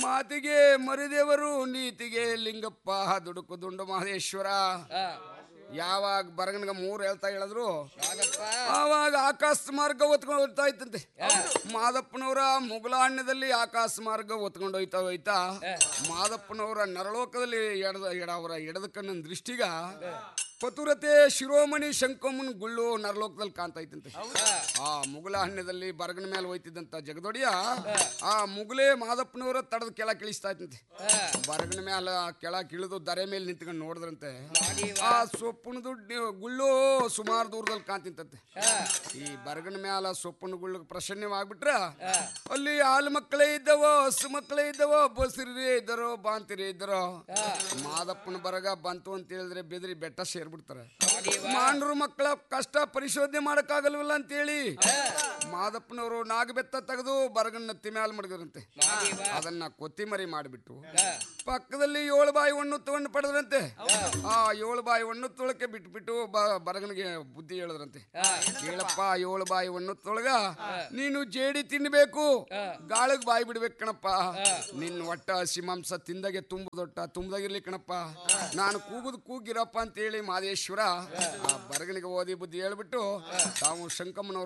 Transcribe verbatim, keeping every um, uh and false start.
ಮಾತಿಗೆ ಮರಿದೇವರು ನೀತಿಗೆ ಲಿಂಗಪ್ಪ ದುಡುಕು ದುಂಡು ಮಹದೇಶ್ವರ. ಯಾವಾಗ ಬರಗನ್ಗ ಮೂರು ಹೇಳ್ತಾ ಹೇಳಿದ್ರು ಆವಾಗ ಆಕಾಶ ಮಾರ್ಗ ಒತ್ಕೊಂಡು ಹೋಗ್ತಾ ಇತ್ತಂತೆ. ಮಾದಪ್ಪನವರ ಮುಗುಲಾಣ್ಯದಲ್ಲಿ ಆಕಾಶ ಮಾರ್ಗ ಒತ್ಕೊಂಡು ಹೋಯ್ತಾ ಹೋಯ್ತಾ ಮಾದಪ್ಪನವರ ನರಲೋಕದಲ್ಲಿ ಎಡದ ಎಡ ಅವರ ಎಡದ ಕಣ್ಣಿನ ದೃಷ್ಟಿಗ ಪತುರತೆ ಶಿರೋಮಣಿ ಶಂಕಮ್ಮನ ಗುಳ್ಳು ನರಲೋಕದಲ್ಲಿ ಕಾಣ್ತಾ ಇತ್ತಂತೆ. ಆ ಮುಗುಲ ಹಣ್ಣದಲ್ಲಿ ಬರಗನ ಮೇಲೆ ಹೋಯ್ತಿದ್ದಂತ ಜಗದೊಡಿಯ ಆ ಮುಗುಲೆ ಮಾದಪ್ಪನವರ ತಡದ ಕೆಳ ಕಿಳಿಸ್ತಾ ಇತ್ತಂತೆ. ಬರಗನ ಮೇಲೆ ಕೆಳ ಕಿಳಿದು ದರೆ ಮೇಲೆ ನಿಂತ್ಕೊಂಡು ನೋಡಿದ್ರಂತೆ ಆ ಸೊಪ್ಪಿನ ದುಡ್ಡು ಗುಳ್ಳು ಸುಮಾರು ದೂರದಲ್ಲಿ ಕಾಣ್ತಿಂತಂತೆ. ಈ ಬರಗನ ಮ್ಯಾಲ ಸೊಪ್ಪಿನ ಗುಳ್ಳು ಪ್ರಸನ್ನವಾಗ್ಬಿಟ್ರ ಅಲ್ಲಿ ಹಾಲು ಮಕ್ಕಳೇ ಇದ್ದವೋ ಹಸು ಮಕ್ಕಳೇ ಇದ್ದವೋ ಬಸಿರೇ ಇದ್ದರೋ ಬಾಂತಿರೇ ಇದ್ದರೋ ಮಾದಪ್ಪನ ಬರಗ ಬಂತು ಅಂತ ಹೇಳಿದ್ರೆ ಬೆದರಿ ಬೆಟ್ಟ ಸೇರ್ಬಿಡ್ತಾರೆ. ಮಾಂಡ್ರು ಮಕ್ಕಳ ಕಷ್ಟ ಪರಿಶೋಧನೆ ಮಾಡಕ್ಕಾಗಲ್ವಲ್ಲ ಅಂತೇಳಿ ಮಾದಪ್ಪನವರು ನಾಗಬೆತ್ತ ತೆಗೆದು ಬರಗನ ನತ್ತಿ ಮ್ಯಾಲ ಮಡಗರಂತೆ. ಅದನ್ನ ಕೊತ್ತಿಮರಿ ಮಾಡಿಬಿಟ್ಟು ಪಕ್ಕದಲ್ಲಿ ಏಳು ಬಾಯಿ ಹಣ್ಣು ತಗೊಂಡು ಪಡೆದ್ರಂತೆ. ಆ ಏಳು ಬಾಯಿ ಹಣ್ಣು ತೊಳಕೆ ಬಿಟ್ಬಿಟ್ಟು ಬರಗನಿಗೆ ಬುದ್ಧಿ ಹೇಳಿದ್ರಂತೆ. ಕೇಳಪ್ಪ, ಏಳು ಬಾಯಿ ಹಣ್ಣು ತೊಳಗ ನೀನು ಜೇಡಿ ತಿನ್ಬೇಕು, ಗಾಳಗ್ ಬಾಯಿ ಬಿಡ್ಬೇಕು ಕಣಪ್ಪ. ನಿನ್ನ ಒಟ್ಟ ಹಸಿ ಮಾಂಸ ತಿಂದಾಗೆ ತುಂಬದೊಟ್ಟ ತುಂಬದಾಗಿರ್ಲಿ ಕಣಪ್ಪ, ನಾನು ಕೂಗುದು ಕೂಗಿರಪ್ಪ ಅಂತೇಳಿ ಮಾದೇಶ್ವರ ಆ ಬರಗನಿಗೆ ಓದಿ ಬುದ್ಧಿ ಹೇಳ್ಬಿಟ್ಟು ತಾವು ಶಂಕಮ್ಮನವ್ರ